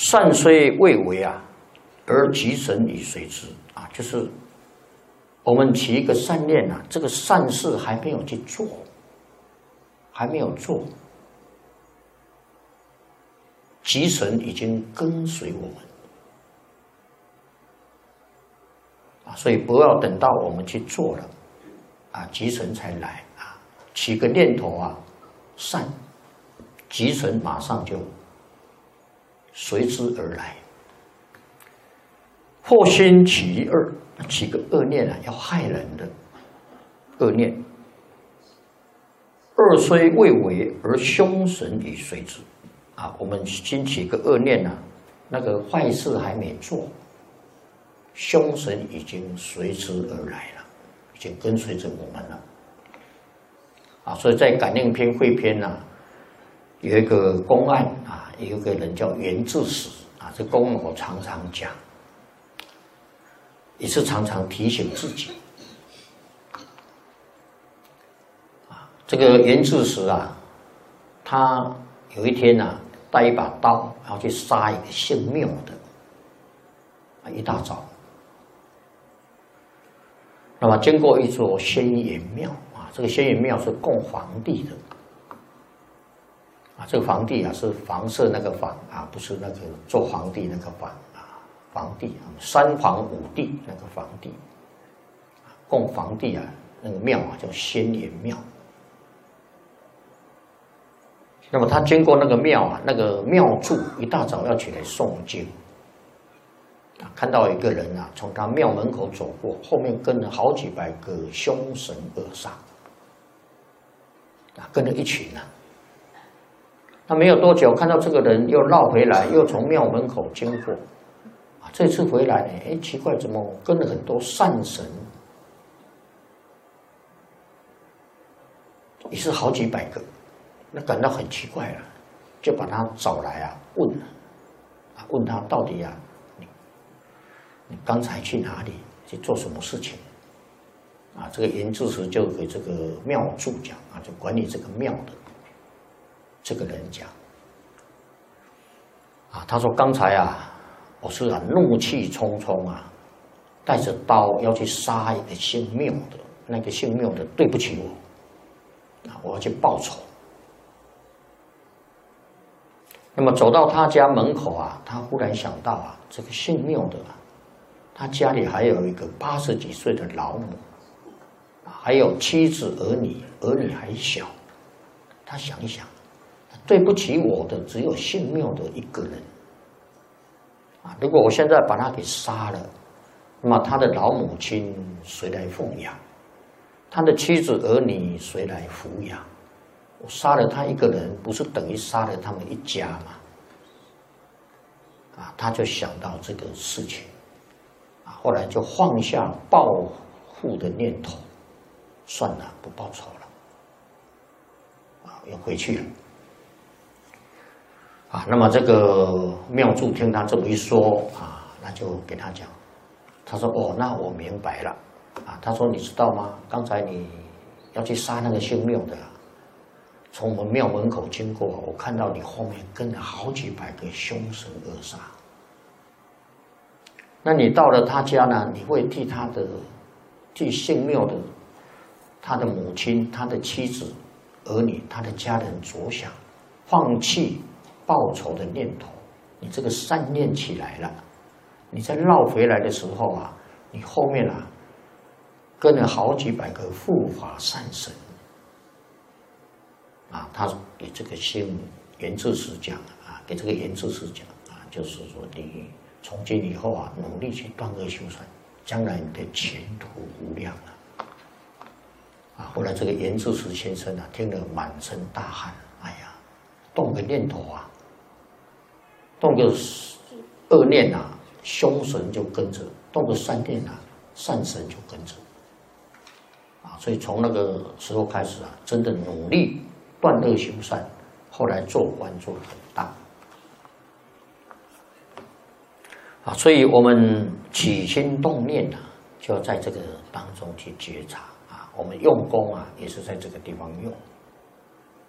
善虽未为啊，而吉神已随之啊，就是我们起一个善念啊，这个善事还没有去做，还没有做，吉神已经跟随我们啊，所以不要等到我们去做了啊，吉神才来啊，起个念头啊，善，吉神马上就随之而来。或心起恶，起个恶念啊，要害人的恶念。恶虽未为，而凶神已随之。啊，我们先起个恶念啊，那个坏事还没做，凶神已经随之而来了，已经跟随着我们了。啊，所以在感应篇汇篇啊，有一个公案啊，有一个人叫袁志实啊，这公案我常常讲。也是常常提醒自己啊，这个袁志实啊，他有一天啊，带一把刀，然后去杀一个姓缪的啊，一大早。那么经过一座仙岩庙啊，这个仙岩庙是供皇帝的啊，这个皇帝啊是房舍那个房啊，不是那个做皇帝那个房。皇帝三皇五帝那个皇帝，供皇帝啊，那个庙啊叫仙岩庙。那么他经过那个庙啊，那个庙祝一大早要起来诵经，看到一个人啊从他庙门口走过，后面跟了好几百个凶神恶煞，啊，跟了一群啊。那没有多久，看到这个人又绕回来，又从庙门口经过。这次回来，哎，奇怪，怎么跟了很多善神，也是好几百个，那感到很奇怪了，就把他找来啊，问他到底啊，你刚才去哪里，去做什么事情？啊，这个袁志实就给这个庙祝讲啊，就管理这个庙的这个人讲，啊，他说刚才啊。我是啊，怒气冲冲啊，带着刀要去杀一个姓缪的，那个姓缪的对不起我，啊，我要去报仇。那么走到他家门口啊，他忽然想到啊，这个姓缪的啊，他家里还有一个80几岁的老母，还有妻子儿女，儿女还小。他想一想，对不起我的只有姓缪的一个人。如果我现在把他给杀了，那么他的老母亲谁来奉养？他的妻子儿女谁来抚养？我杀了他一个人，不是等于杀了他们一家吗？啊，他就想到这个事情，啊，后来就放下报复的念头，算了，不报仇了，啊，又回去了。啊，那么这个庙祝听他这么一说啊，那就给他讲，他说哦，那我明白了，啊，他说你知道吗？刚才你要去杀那个姓缪的，从我们庙门口经过，我看到你后面跟了好几百个凶神恶煞。那你到了他家呢，你会替姓缪的他的母亲、他的妻子、儿女、他的家人着想，放弃报仇的念头，你这个善念起来了，你再绕回来的时候啊，你后面啊跟了好几百个护法善神啊，他给这个姓袁志实讲啊，给这个袁志实讲啊，就是说你从今以后啊，努力去断恶修善，将来你的前途无量了。啊，后来这个袁志实先生啊，听了满身大汗，哎呀，动个念头啊。动个恶念啊，凶神就跟着；动个善念啊，善神就跟着。啊，所以从那个时候开始啊，真的努力断恶修善，后来做官做得很大。啊，所以我们起心动念啊，就要在这个当中去觉察啊，我们用功啊，也是在这个地方用。